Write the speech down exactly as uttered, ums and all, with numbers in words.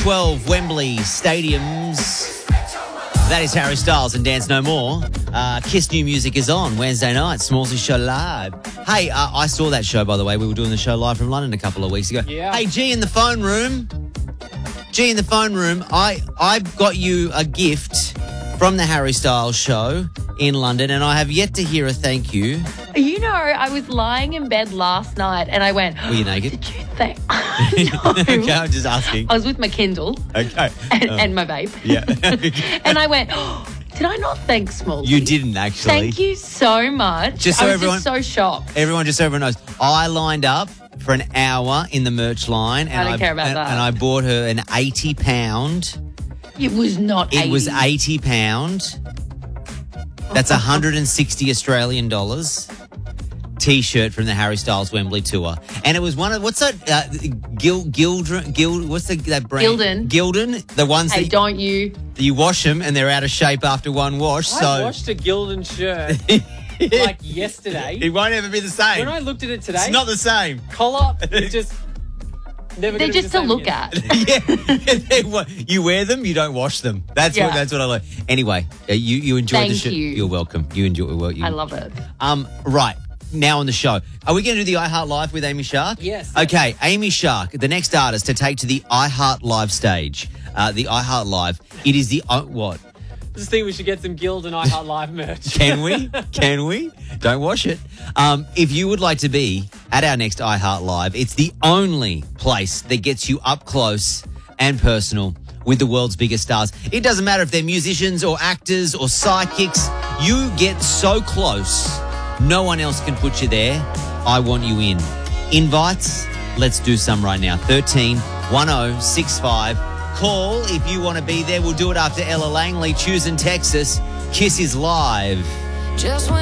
twelve Wembley stadiums. That is Harry Styles and Dance No More. Uh, Kiss New Music is on Wednesday night. Smallsy Show live. Hey, uh, I saw that show, by the way. We were doing the show live from London a couple of weeks ago. Yeah. Hey, G in the phone room. G in the phone room. I I've got you a gift from the Harry Styles show in London, and I have yet to hear a thank you. You know, I was lying in bed last night and I went, Were you naked? Did you think? No. Okay, I'm just asking. I was with my Kindle Okay. and, Um, and my vape. Yeah. And I went, oh, did I not thank Smallsy? You didn't, actually. Thank you so much. Just so I was everyone- just so shocked. Everyone, just so everyone knows, I lined up for an hour in the merch line. And I don't care about and, that. And I bought her an eighty pound. It was not It eighty. was eighty pound. That's one hundred sixty Australian dollars. T-shirt from the Harry Styles Wembley tour, and it was one of what's that? Uh, Gil Gildren Gild. What's the, that brand? Gildan. Gildan. The ones Hey, that don't you? you wash them and they're out of shape after one wash. I so washed a Gildan shirt like yesterday. it won't ever be the same. When I looked at it today, It's not the same. collar, it just never. They're gonna be just the to same look again. at. Yeah, They wa- you wear them, you don't wash them. That's what Yeah. that's what I like. Anyway, uh, you you enjoyed the Thank show. you. You're welcome. You enjoy well, you, I love it. Um, right now on the show, are we going to do the iHeart Live with Amy Shark? Yes. Okay, Amy Shark, the next artist to take to the iHeart Live stage. Uh, the iHeart Live. It is the uh, what? Just think we should get some Gildan iHeart Live merch. Can we? Can we? Don't wash it. Um, if you would like to be at our next iHeart Live, it's the only place that gets you up close and personal with the world's biggest stars. It doesn't matter if they're musicians or actors or psychics. You get so close, no one else can put you there. I want you in. Invites? Let's do some right now. thirteen one oh six five. Call if you want to be there. We'll do it after Ella Langley, Choosing Texas. Kiss is live. Just when